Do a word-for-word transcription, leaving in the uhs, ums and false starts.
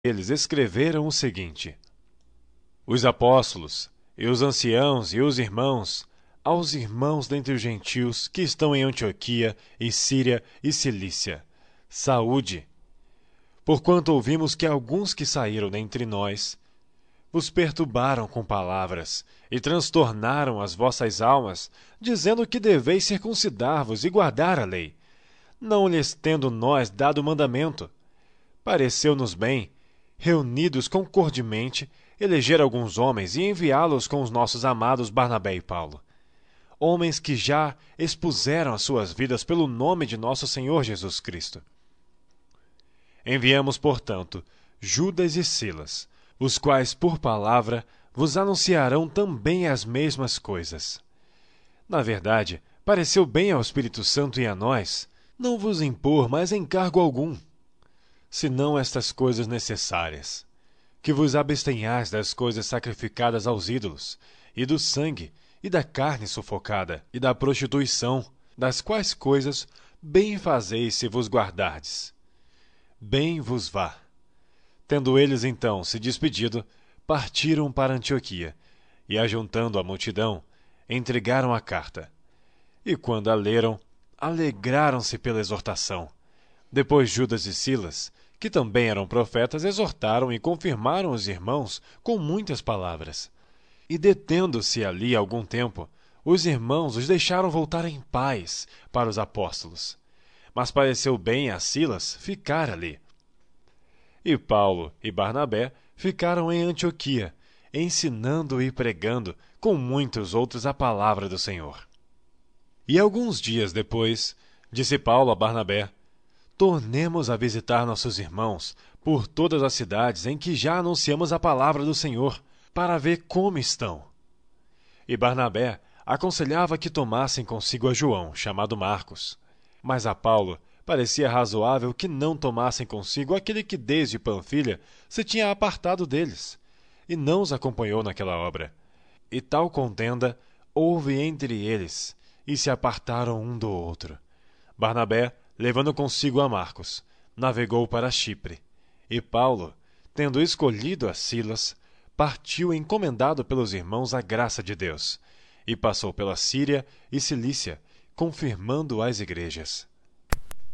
eles escreveram o seguinte: Os apóstolos, e os anciãos e os irmãos, aos irmãos dentre os gentios que estão em Antioquia, e Síria e Cilícia, saúde. Porquanto ouvimos que alguns que saíram dentre nós vos perturbaram com palavras e transtornaram as vossas almas, dizendo que deveis circuncidar-vos e guardar a lei, não lhes tendo nós dado mandamento. Pareceu-nos bem, reunidos concordemente, eleger alguns homens e enviá-los com os nossos amados Barnabé e Paulo, homens que já expuseram as suas vidas pelo nome de nosso Senhor Jesus Cristo. Enviamos, portanto, Judas e Silas, os quais, por palavra, vos anunciarão também as mesmas coisas. Na verdade, pareceu bem ao Espírito Santo e a nós não vos impor mais encargo algum, senão estas coisas necessárias, que vos abstenhais das coisas sacrificadas aos ídolos, e do sangue, e da carne sufocada, e da prostituição, das quais coisas bem fazeis se vos guardardes. Bem vos vá. Tendo eles então se despedido, partiram para Antioquia, e ajuntando a multidão, entregaram a carta. E quando a leram, alegraram-se pela exortação. Depois Judas e Silas, que também eram profetas, exortaram e confirmaram os irmãos com muitas palavras. E detendo-se ali algum tempo, os irmãos os deixaram voltar em paz para os apóstolos. Mas pareceu bem a Silas ficar ali. E Paulo e Barnabé ficaram em Antioquia, ensinando e pregando com muitos outros a palavra do Senhor. E alguns dias depois, disse Paulo a Barnabé: Tornemos a visitar nossos irmãos por todas as cidades em que já anunciamos a palavra do Senhor, para ver como estão. E Barnabé aconselhava que tomassem consigo a João, chamado Marcos. Mas a Paulo parecia razoável que não tomassem consigo aquele que desde Panfilha se tinha apartado deles, e não os acompanhou naquela obra. E tal contenda houve entre eles, e se apartaram um do outro. Barnabé, levando consigo a Marcos, navegou para Chipre, e Paulo, tendo escolhido a Silas, partiu encomendado pelos irmãos à graça de Deus, e passou pela Síria e Cilícia, confirmando as igrejas.